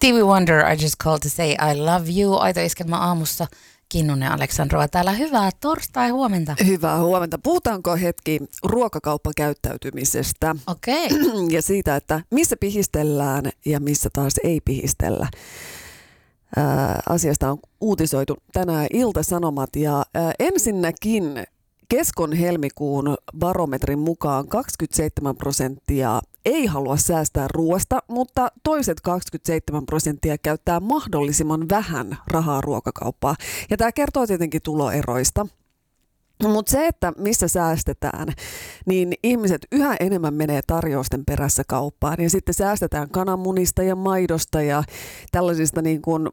Stevie Wonder, I just called to say I love you. Aito Iskelmä aamussa. Kinnunen Aleksandrova täällä. Hyvää torstai-huomenta. Hyvää huomenta. Puhutaanko hetki ruokakauppakäyttäytymisestä? Okei. Ja siitä, että missä pihistellään ja missä taas ei pihistellä. Asiasta on uutisoitu tänään Ilta-Sanomat ja ensinnäkin keskon helmikuun barometrin mukaan 27% ei halua säästää ruoasta, mutta toiset 27% käyttää mahdollisimman vähän rahaa ruokakauppaan. Ja tämä kertoo tietenkin tuloeroista. Mutta se, että missä säästetään, niin ihmiset yhä enemmän menee tarjousten perässä kauppaan. Ja sitten säästetään kananmunista ja maidosta ja tällaisista niin kuin,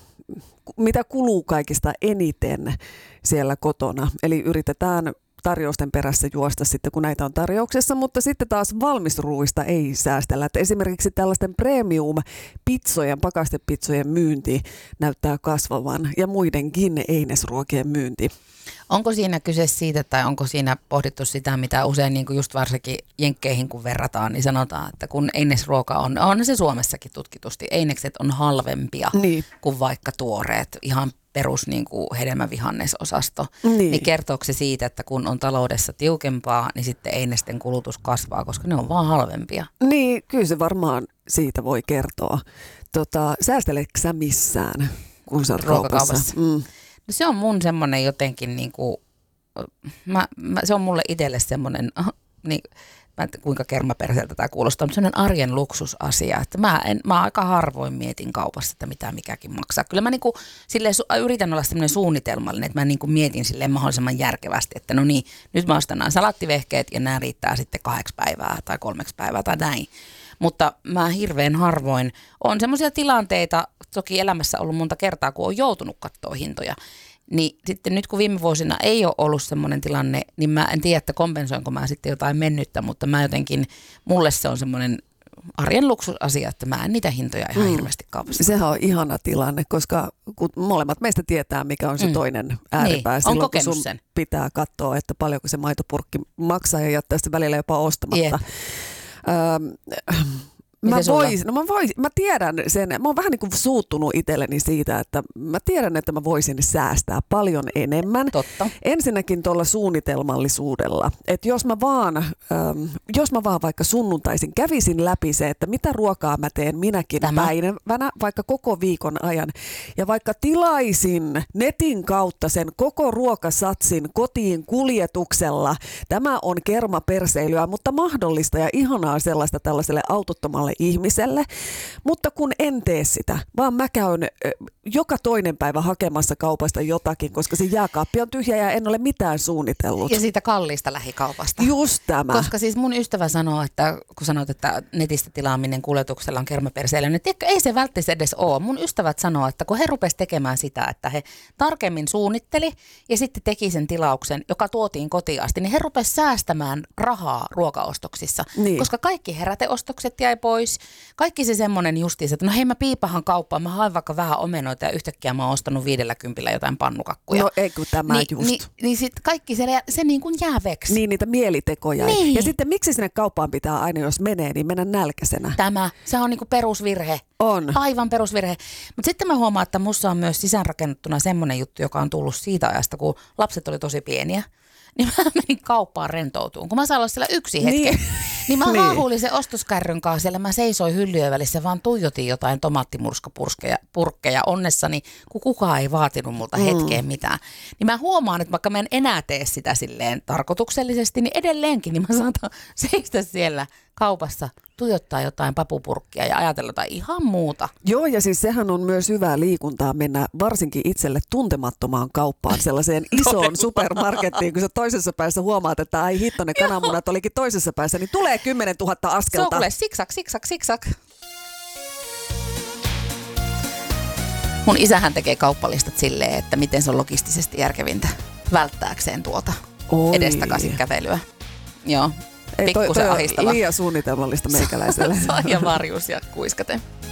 mitä kuluu kaikista eniten siellä kotona. Eli yritetään tarjousten perässä juosta sitten, kun näitä on tarjouksessa, mutta sitten taas valmisruuista ei säästellä. Että esimerkiksi tällaisten premium-pitsojen, pakastepitsojen myynti näyttää kasvavan ja muidenkin einesruokien myynti. Onko siinä kyse siitä tai onko siinä pohdittu sitä, mitä usein niin kuin just varsinkin jenkkeihin kun verrataan, niin sanotaan, että kun einesruoka on se Suomessakin tutkitusti, einekset on halvempia kuin vaikka tuoreet, ihan perus niin kuin hedelmävihannesosasto. Niin kertooko se siitä, että kun on taloudessa tiukempaa, niin sitten einesten kulutus kasvaa, koska ne on vaan halvempia? Niin, kyllä se varmaan siitä voi kertoa. Säästeletkö sä missään, kun sä oot kaupassa? No se on mun semmoinen jotenkin, niin kuin, se on mulle itselle semmoinen, niin, mä en tiedä, kuinka kermaperseeltä tämä kuulostaa, mutta semmoinen arjen luksusasia, että mä aika harvoin mietin kaupassa, että mitä mikäkin maksaa. Kyllä mä niin kuin, silleen, yritän olla semmoinen suunnitelmallinen, että mä niin kuin mietin silleen mahdollisimman järkevästi, että no niin, nyt mä ostan nämä salattivehkeet ja nämä riittää sitten 2 päivää tai 3 päivää tai näin. Mutta mä hirveän harvoin on semmoisia tilanteita, toki elämässä ollut monta kertaa, kun on joutunut katsoa hintoja. Niin sitten nyt kun viime vuosina ei ole ollut semmoinen tilanne, niin mä en tiedä, että kompensoinko mä sitten jotain mennyttä, mutta mä jotenkin, mulle se on semmoinen arjen luksusasia, että mä en niitä hintoja ihan hirveästi kaupassa. Sehän on ihana tilanne, koska kun molemmat meistä tietää, mikä on se toinen ääripää. Niin, on kokenut sen. Pitää katsoa, että paljonko se maitopurkki maksaa ja jättää sitä välillä jopa ostamatta. Mä tiedän sen, mä oon vähän niin kuin suuttunut itselleni siitä, että mä tiedän, että mä voisin säästää paljon enemmän. Totta. Ensinnäkin tuolla suunnitelmallisuudella, että jos mä vaan vaikka sunnuntaisin kävisin läpi se, että mitä ruokaa mä teen minäkin päivänä, vaikka koko viikon ajan, ja vaikka tilaisin netin kautta sen koko ruokasatsin kotiin kuljetuksella, tämä on kermaperseilyä, mutta mahdollista ja ihanaa sellaista tällaiselle autottomalle ihmiselle, mutta kun en tee sitä, vaan mä käyn joka toinen päivä hakemassa kaupasta jotakin, koska se jääkaappi on tyhjä ja en ole mitään suunnitellut. Ja siitä kalliista lähikaupasta. Just tämä. Koska siis mun ystävä sanoo, että kun sanoit, että netistä tilaaminen kuljetuksella on kermaperseillä, niin tiedätkö, ei se välttämättä edes ole. Mun ystävät sanoo, että kun he rupesivat tekemään sitä, että he tarkemmin suunnitteli ja sitten teki sen tilauksen, joka tuotiin kotiin asti, niin he rupesivat säästämään rahaa ruokaostoksissa, koska kaikki heräteostokset jäi pois. Kaikki se semmoinen justiinsa, että no hei mä piipahan kauppaan, mä haen vaikka vähän omenoita ja yhtäkkiä mä oon ostanut 50 jotain pannukakkuja. No eikö tämä just. Niin sitten kaikki se niin kuin jää veksi. Niin niitä mielitekoja. Niin. Ja sitten miksi sinne kauppaan pitää aina jos menee, niin mennä nälkäisenä? Se on niin kuin perusvirhe. On. Aivan perusvirhe. Mutta sitten mä huomaan, että musta on myös sisäänrakennettuna semmoinen juttu, joka on tullut siitä ajasta, kun lapset oli tosi pieniä. Niin mä menin kauppaan rentoutuun. Kun mä saan olla siellä yksi hetken, niin mä haahuilin sen ostoskärryn kanssa siellä. Mä seisoin hyllyjen välissä, vaan tuijotin jotain tomaattimurskapurkkeja onnessani, kun kukaan ei vaatinut multa hetkeen mitään. Niin mä huomaan, että vaikka mä en enää tee sitä silleen tarkoituksellisesti, niin edelleenkin niin mä saatan seistä siellä kaupassa, tuijottaa jotain papupurkkia ja ajatella jotain ihan muuta. Joo, ja siis sehän on myös hyvää liikuntaa mennä varsinkin itselle tuntemattomaan kauppaan, sellaiseen isoon supermarkettiin, kun sä toisessa päässä huomaat, että ai hitto, ne kananmunat olikin toisessa päässä, niin tulee 10 000 askelta. Se on kuule siksak. Mun isähän tekee kauppalistat silleen, että miten se on logistisesti järkevintä välttääkseen tuota edestakaisin kävelyä. Joo. Pikkusen ahistava. Liian suunnitelmallista meikäläiselle. Ja varjus ja kuiskate.